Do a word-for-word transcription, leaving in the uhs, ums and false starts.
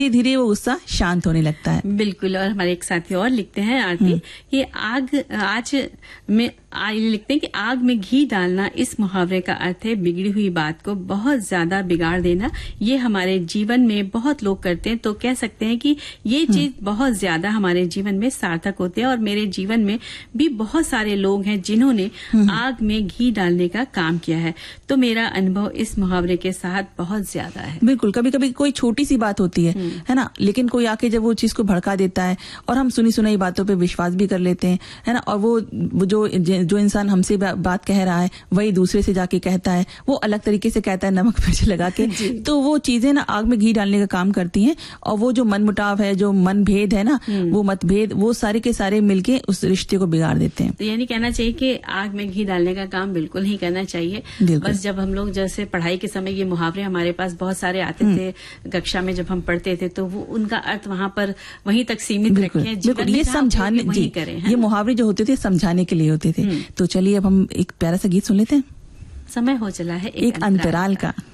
धीरे धीरे वो गुस्सा शांत होने लगता है। बिल्कुल। और हमारे एक साथी और लिखते हैं आरती कि आग आज में आ, लिखते हैं कि आग में घी डालना, इस मुहावरे का अर्थ है बिगड़ी हुई बात को बहुत ज्यादा बिगाड़ देना। ये हमारे जीवन में बहुत लोग करते हैं, तो कह सकते हैं कि ये चीज बहुत ज्यादा हमारे जीवन में सार्थक होते हैं। और मेरे जीवन में भी बहुत सारे लोग हैं जिन्होंने आग में घी डालने का काम किया है, तो मेरा अनुभव इस मुहावरे के साथ बहुत ज्यादा है। बिल्कुल। कभी कभी कोई छोटी सी बात होती है है ना, लेकिन कोई आके जब वो चीज को भड़का देता है और हम सुनी सुनाई बातों पे विश्वास भी कर लेते हैं, है ना, और वो, वो जो जो इंसान हमसे बात कह रहा है वही दूसरे से जाके कहता है, वो अलग तरीके से कहता है नमक मिर्च लगा के, तो वो चीजें ना आग में घी डालने का काम करती हैं। और वो जो मनमुटाव है, जो मन भेद है ना, वो मतभेद, वो सारे के सारे मिलके उस रिश्ते को बिगाड़ देते हैं। तो यानी कहना चाहिए कि आग में घी डालने का काम बिल्कुल नहीं करना चाहिए। बस जब हम लोग जैसे पढ़ाई के समय ये मुहावरे हमारे पास बहुत सारे आते थे कक्षा में, जब हम पढ़ते थे, तो वो उनका अर्थ वहां पर वहीं तक सीमित रखें। बिल्कुल, ये समझाने जी करें, ये मुहावरे जो होते थे समझाने के लिए होते थे। तो चलिए अब हम एक प्यारा सा गीत सुन लेते हैं। समय हो चला है एक, एक अंतराल का।